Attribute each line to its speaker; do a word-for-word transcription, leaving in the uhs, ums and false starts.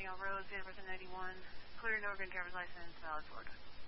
Speaker 1: Danielle Rose, date of birth in ninety-one, clear in Oregon, driver's license, valid Florida.